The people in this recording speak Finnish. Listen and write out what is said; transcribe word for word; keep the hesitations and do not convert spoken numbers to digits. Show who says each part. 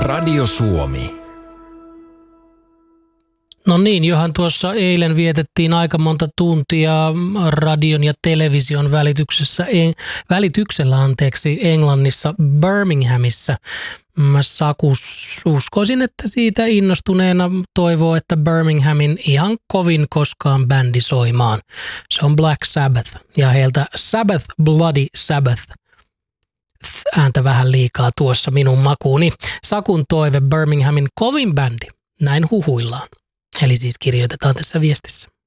Speaker 1: Radio Suomi.
Speaker 2: No niin, johan tuossa eilen vietettiin aika monta tuntia radion ja television välityksessä, välityksellä anteeksi, Englannissa Birminghamissa. Mä Sakus uskoisin, että siitä innostuneena toivoo, että Birminghamin ihan kovin koskaan bändi soimaan. Se on Black Sabbath ja heiltä Sabbath Bloody Sabbath. Ääntä vähän liikaa tuossa minun makuuni. Sakun toive Birminghamin kovin bändi, näin huhuillaan. Eli siis kirjoitetaan tässä viestissä.